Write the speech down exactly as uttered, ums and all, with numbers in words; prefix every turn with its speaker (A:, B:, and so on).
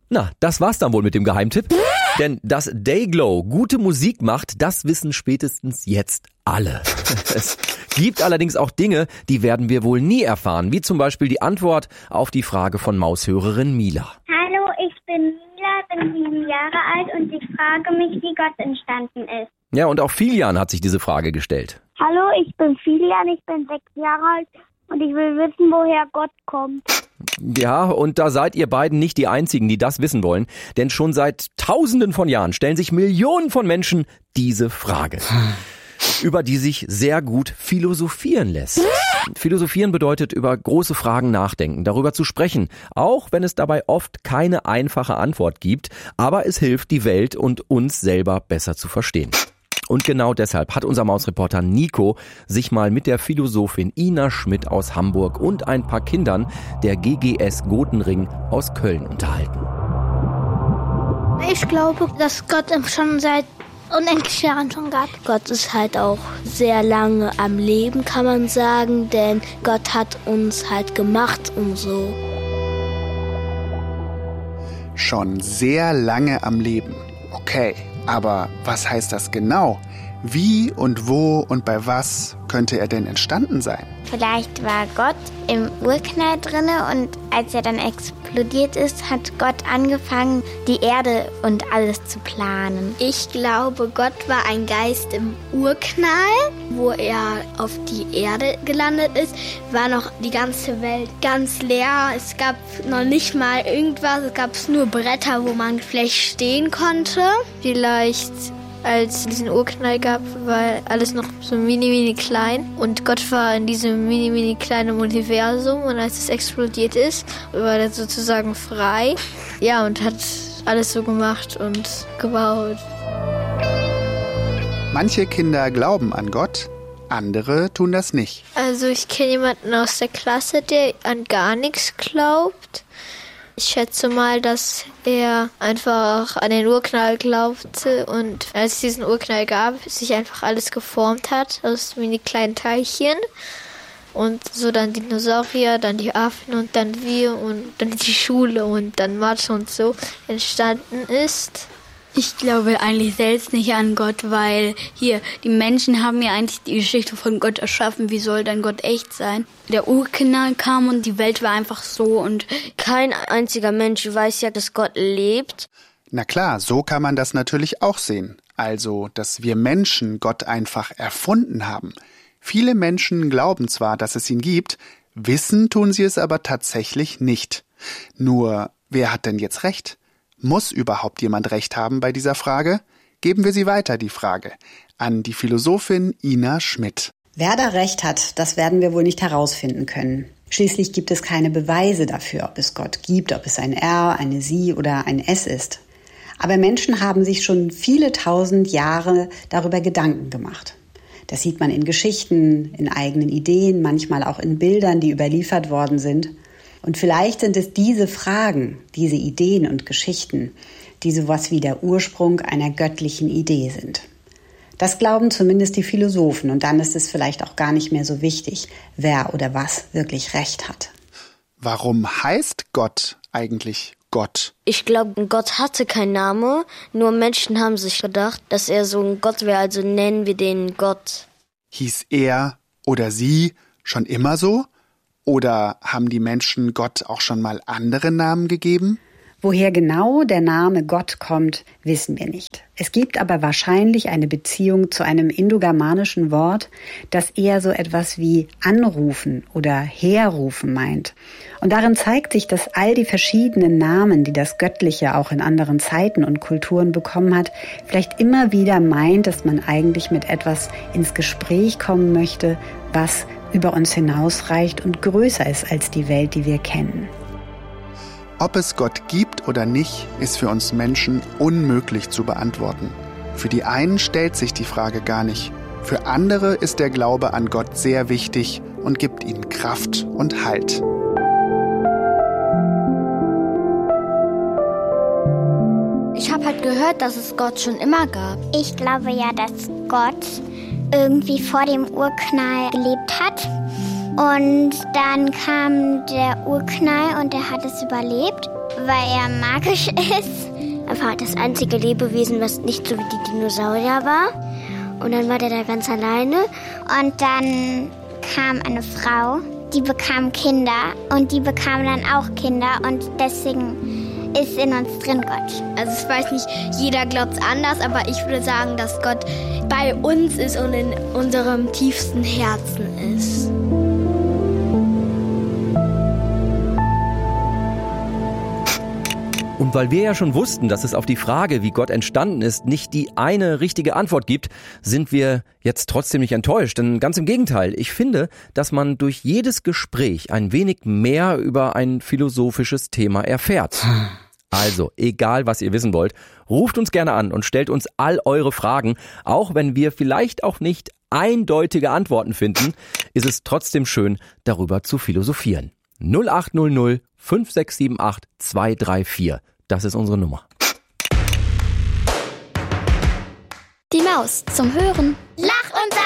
A: Na, das war's dann wohl mit dem Geheimtipp. Denn dass Dayglow gute Musik macht, das wissen spätestens jetzt alle. Es gibt allerdings auch Dinge, die werden wir wohl nie erfahren, wie zum Beispiel die Antwort auf die Frage von Maushörerin Mila.
B: Hallo, ich bin Mila, bin sieben Jahre alt und ich frage mich, wie Gott entstanden ist.
A: Ja, und auch Filian hat sich diese Frage gestellt.
B: Hallo, ich bin Filian, ich bin sechs Jahre alt und ich will wissen, woher Gott kommt.
A: Ja, und da seid ihr beiden nicht die Einzigen, die das wissen wollen. Denn schon seit Tausenden von Jahren stellen sich Millionen von Menschen diese Frage, über die sich sehr gut philosophieren lässt. Philosophieren bedeutet, über große Fragen nachdenken, darüber zu sprechen, auch wenn es dabei oft keine einfache Antwort gibt. Aber es hilft, die Welt und uns selber besser zu verstehen. Und genau deshalb hat unser Mausreporter Nico sich mal mit der Philosophin Ina Schmidt aus Hamburg und ein paar Kindern der G G S Gotenring aus Köln unterhalten.
C: Ich glaube, dass Gott schon seit unendlich Jahren schon gab. Gott ist halt auch sehr lange am Leben, kann man sagen, denn Gott hat uns halt gemacht und so.
D: Schon sehr lange am Leben. Okay, aber was heißt das genau? Wie und wo und bei was könnte er denn entstanden sein?
B: Vielleicht war Gott im Urknall drinne und als er dann explodiert ist, hat Gott angefangen, die Erde und alles zu planen.
C: Ich glaube, Gott war ein Geist im Urknall, wo er auf die Erde gelandet ist, war noch die ganze Welt ganz leer. Es gab noch nicht mal irgendwas, es gab nur Bretter, wo man vielleicht stehen konnte. Vielleicht als es diesen Urknall gab, war alles noch so mini, mini klein. Und Gott war in diesem mini, mini kleinen Universum. Und als es explodiert ist, war er sozusagen frei. Ja, und hat alles so gemacht und gebaut.
D: Manche Kinder glauben an Gott, andere tun das nicht.
C: Also ich kenne jemanden aus der Klasse, der an gar nichts glaubt. Ich schätze mal, dass er einfach an den Urknall glaubte und als es diesen Urknall gab, sich einfach alles geformt hat aus mini kleinen Teilchen. Und so dann Dinosaurier, dann die Affen und dann wir und dann die Schule und dann Mathe und so entstanden ist.
E: Ich glaube eigentlich selbst nicht an Gott, weil hier, die Menschen haben ja eigentlich die Geschichte von Gott erschaffen. Wie soll dann Gott echt sein? Der Urknall kam und die Welt war einfach so und
F: kein einziger Mensch weiß ja, dass Gott lebt.
D: Na klar, so kann man das natürlich auch sehen. Also, dass wir Menschen Gott einfach erfunden haben. Viele Menschen glauben zwar, dass es ihn gibt, wissen tun sie es aber tatsächlich nicht. Nur, wer hat denn jetzt recht? Muss überhaupt jemand recht haben bei dieser Frage? Geben wir sie weiter, die Frage, an die Philosophin Ina Schmidt.
G: Wer da recht hat, das werden wir wohl nicht herausfinden können. Schließlich gibt es keine Beweise dafür, ob es Gott gibt, ob es ein R, eine Sie oder ein S ist. Aber Menschen haben sich schon viele tausend Jahre darüber Gedanken gemacht. Das sieht man in Geschichten, in eigenen Ideen, manchmal auch in Bildern, die überliefert worden sind. Und vielleicht sind es diese Fragen, diese Ideen und Geschichten, die sowas wie der Ursprung einer göttlichen Idee sind. Das glauben zumindest die Philosophen und dann ist es vielleicht auch gar nicht mehr so wichtig, wer oder was wirklich recht hat.
D: Warum heißt Gott eigentlich Gott?
F: Ich glaube, Gott hatte keinen Namen, nur Menschen haben sich gedacht, dass er so ein Gott wäre, also nennen wir den Gott.
D: Hieß er oder sie schon immer so? Oder haben die Menschen Gott auch schon mal andere Namen gegeben?
G: Woher genau der Name Gott kommt, wissen wir nicht. Es gibt aber wahrscheinlich eine Beziehung zu einem indogermanischen Wort, das eher so etwas wie anrufen oder herrufen meint. Und darin zeigt sich, dass all die verschiedenen Namen, die das Göttliche auch in anderen Zeiten und Kulturen bekommen hat, vielleicht immer wieder meint, dass man eigentlich mit etwas ins Gespräch kommen möchte, was über uns hinausreicht und größer ist als die Welt, die wir kennen.
D: Ob es Gott gibt oder nicht, ist für uns Menschen unmöglich zu beantworten. Für die einen stellt sich die Frage gar nicht. Für andere ist der Glaube an Gott sehr wichtig und gibt ihnen Kraft und Halt.
C: Ich habe halt gehört, dass es Gott schon immer gab.
B: Ich glaube ja, dass Gott irgendwie vor dem Urknall gelebt hat Und dann kam der Urknall und der hat es überlebt, weil er magisch ist.
F: Er war das einzige Lebewesen, was nicht so wie die Dinosaurier war. Und dann war der da ganz alleine.
B: Und dann kam eine Frau, die bekam Kinder und die bekam dann auch Kinder und deswegen ist in uns drin Gott.
C: Also ich weiß nicht, jeder glaubt es anders, aber ich würde sagen, dass Gott bei uns ist und in unserem tiefsten Herzen ist.
A: Und weil wir ja schon wussten, dass es auf die Frage, wie Gott entstanden ist, nicht die eine richtige Antwort gibt, sind wir jetzt trotzdem nicht enttäuscht. Denn ganz im Gegenteil, ich finde, dass man durch jedes Gespräch ein wenig mehr über ein philosophisches Thema erfährt. Also, egal was ihr wissen wollt, ruft uns gerne an und stellt uns all eure Fragen. Auch wenn wir vielleicht auch nicht eindeutige Antworten finden, ist es trotzdem schön, darüber zu philosophieren. null acht null null fünf sechs sieben acht zwei drei vier. Das ist unsere Nummer.
B: Die Maus zum Hören.
C: Lach und sag